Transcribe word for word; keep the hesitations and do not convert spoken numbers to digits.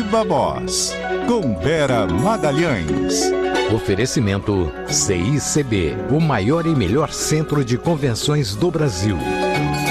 Viva Voz, com Vera Magalhães. Oferecimento C I C B, o maior e melhor centro de convenções do Brasil.